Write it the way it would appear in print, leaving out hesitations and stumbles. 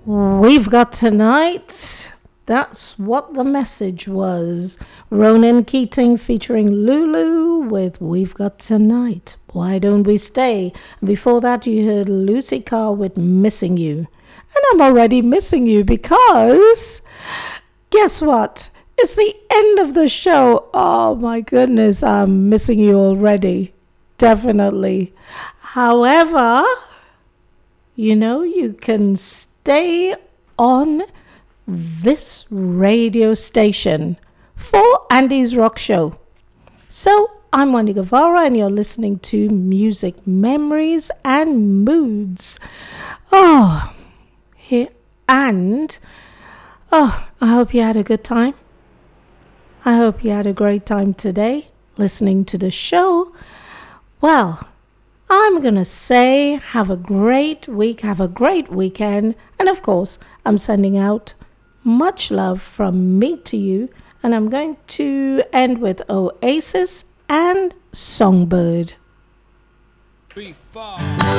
We've got tonight. That's what the message was. Ronan Keating featuring Lulu with We've Got Tonight. Why don't we stay? Before that, you heard Lucy Carr with Missing You. And I'm already missing you because guess what? It's the end of the show. Oh my goodness, I'm missing you already. Definitely. However, you can stay on this radio station for Andy's Rock Show. So I'm Wendy Guevara and you're listening to Music Memories and Moods. I hope you had a good time. I hope you had a great time today listening to the show. Well, I'm going to say have a great week, have a great weekend. And of course, I'm sending out much love from me to you. And I'm going to end with Oasis and Songbird.